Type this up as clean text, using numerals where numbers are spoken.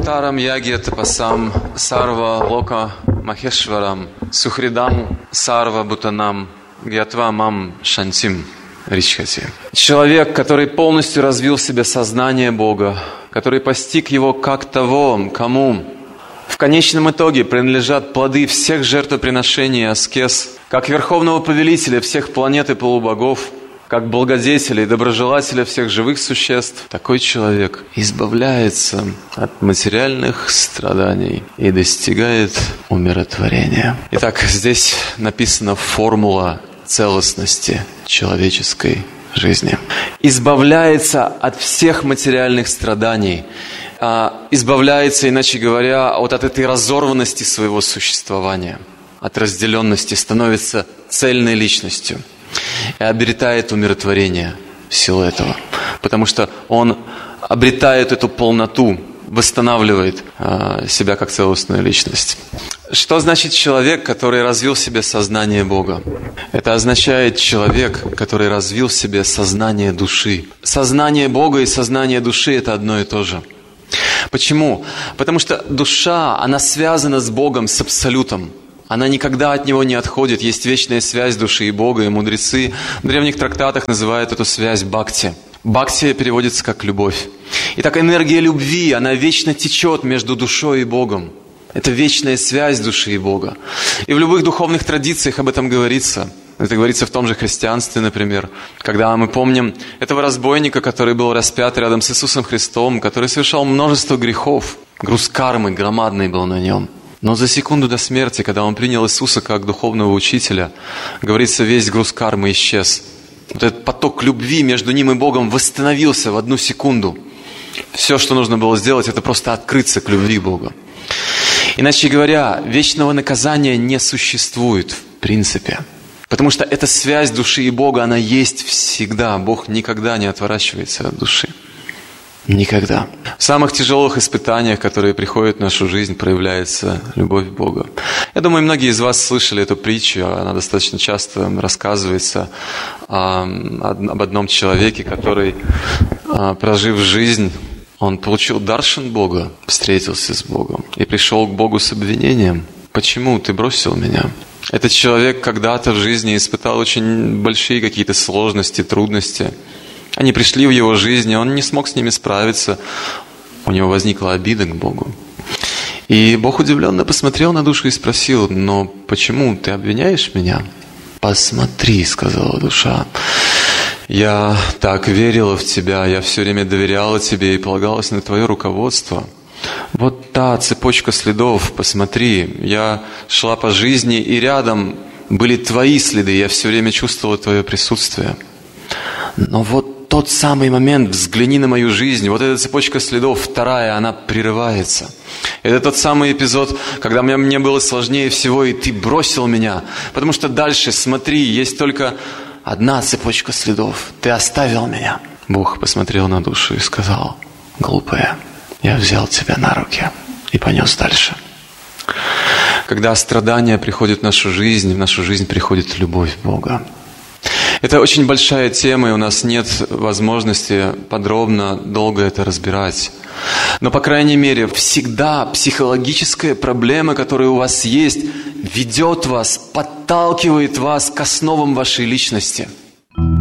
Бхактарам яги тапасам сарва лока махешварам сухридам сарва бутанам гьятва мам шантим ричхати. Человек, который полностью развил в себе сознание Бога, который постиг его как того, кому в конечном итоге принадлежат плоды всех жертвоприношений и аскез, как верховного повелителя всех планет и полубогов, как благодетеля и доброжелателя всех живых существ, такой человек избавляется от материальных страданий и достигает умиротворения. Итак, здесь написана формула целостности человеческой жизни. Избавляется от всех материальных страданий, избавляется, иначе говоря, вот от этой разорванности своего существования, от разделенности, становится цельной личностью и обретает умиротворение в силу этого, потому что он обретает эту полноту, восстанавливает себя как целостную личность. Что значит человек, который развил в себе сознание Бога? Это означает человек, который развил в себе сознание души. Сознание Бога и сознание души – это одно и то же. Почему? Потому что душа, она связана с Богом, с Абсолютом. Она никогда от Него не отходит. Есть вечная связь души и Бога, и мудрецы в древних трактатах называют эту связь бхакти. Бхакти переводится как «любовь». Итак, энергия любви, она вечно течет между душой и Богом. Это вечная связь души и Бога. И в любых духовных традициях об этом говорится. Это говорится в том же христианстве, например. Когда мы помним этого разбойника, который был распят рядом с Иисусом Христом, который совершал множество грехов. Груз кармы громадный был на нем. Но за секунду до смерти, когда он принял Иисуса как духовного учителя, говорится, весь груз кармы исчез. Вот этот поток любви между ним и Богом восстановился в одну секунду. Все, что нужно было сделать, это просто открыться к любви Бога. Иначе говоря, вечного наказания не существует в принципе. Потому что эта связь души и Бога, она есть всегда. Бог никогда не отворачивается от души. Никогда. В самых тяжелых испытаниях, которые приходят в нашу жизнь, проявляется любовь Бога. Я думаю, многие из вас слышали эту притчу, она достаточно часто рассказывается об одном человеке, который, прожив жизнь, он получил даршан Бога, встретился с Богом и пришел к Богу с обвинением. «Почему ты бросил меня?» Этот человек когда-то в жизни испытал очень большие какие-то сложности, трудности. Они пришли в его жизнь, и он не смог с ними справиться. У него возникла обида к Богу. И Бог удивленно посмотрел на душу и спросил: «Но почему ты обвиняешь меня?» «Посмотри», — сказала душа. «Я так верила в тебя, я все время доверяла тебе и полагалась на твое руководство. Вот та цепочка следов, посмотри, я шла по жизни, и рядом были твои следы, я все время чувствовала твое присутствие. Но вот тот самый момент, взгляни на мою жизнь, вот эта цепочка следов, вторая, она прерывается. Это тот самый эпизод, когда мне было сложнее всего, и ты бросил меня, потому что дальше, смотри, есть только одна цепочка следов, ты оставил меня». Бог посмотрел на душу и сказал: «Глупая, я взял тебя на руки и понес дальше». Когда страдания приходят в нашу жизнь приходит любовь Бога. Это очень большая тема, и у нас нет возможности подробно, долго это разбирать. Но, по крайней мере, всегда психологическая проблема, которая у вас есть, ведет вас, подталкивает вас к основам вашей личности.